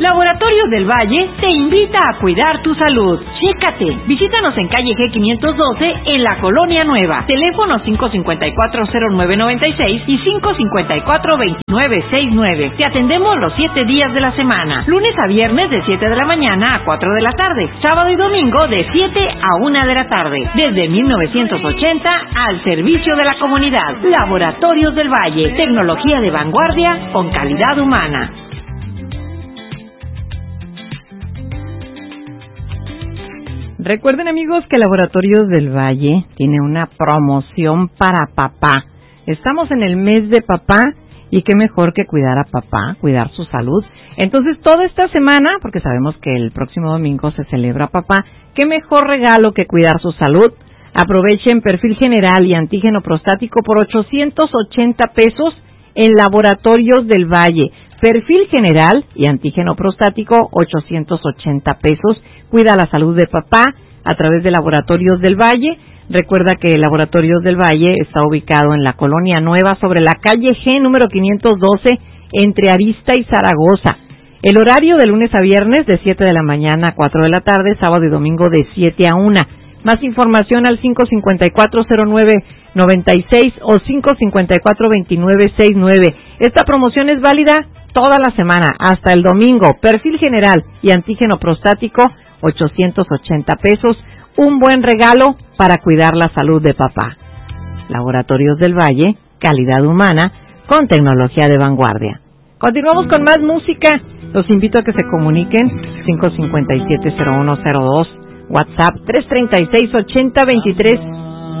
Laboratorios del Valle te invita a cuidar tu salud. Chécate. Visítanos en calle G512 en la Colonia Nueva. Teléfono 554-0996 y 554-2969. Te atendemos los 7 días de la semana. Lunes a viernes de 7 de la mañana a 4 de la tarde. Sábado y domingo de 7 a 1 de la tarde. Desde 1980 al servicio de la comunidad. Laboratorios del Valle. Tecnología de vanguardia con calidad humana. Recuerden, amigos, que Laboratorios del Valle tiene una promoción para papá. Estamos en el mes de papá y qué mejor que cuidar a papá, cuidar su salud. Entonces, toda esta semana, porque sabemos que el próximo domingo se celebra papá, qué mejor regalo que cuidar su salud. Aprovechen perfil general y antígeno prostático por 880 pesos en Laboratorios del Valle. Perfil general y antígeno prostático, 880 pesos. Cuida la salud de papá a través de Laboratorios del Valle. Recuerda que Laboratorios del Valle está ubicado en la Colonia Nueva sobre la calle G número 512 entre Arista y Zaragoza. El horario de lunes a viernes de 7 de la mañana a 4 de la tarde, sábado y domingo de 7 a 1. Más información al 554-0996 o 554-2969. Esta promoción es válida toda la semana, hasta el domingo. Perfil general y antígeno prostático, 880 pesos. Un buen regalo para cuidar la salud de papá. Laboratorios del Valle, calidad humana, con tecnología de vanguardia. Continuamos con más música. Los invito a que se comuniquen. 557-0102, WhatsApp 336-8023.